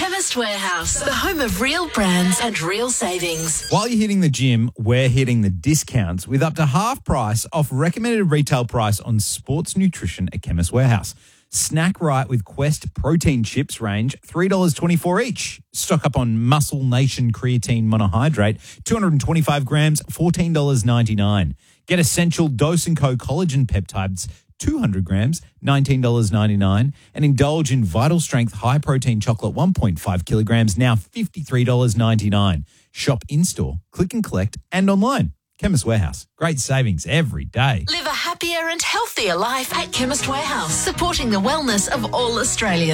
Chemist Warehouse, the home of real brands and real savings. While you're hitting the gym, we're hitting the discounts with up to half price off recommended retail price on sports nutrition at Chemist Warehouse. Snack right with Quest protein chips range, $3.24 each. Stock up on Muscle Nation creatine monohydrate, 225 grams, $14.99. Get Essential Dose & Co collagen peptides, 200 grams, $19.99. And indulge in Vital Strength high protein chocolate, 1.5 kilograms, now $53.99. Shop in-store, click and collect, and online. Chemist Warehouse. Great savings every day. Live a happier and healthier life at Chemist Warehouse, supporting the wellness of all Australians.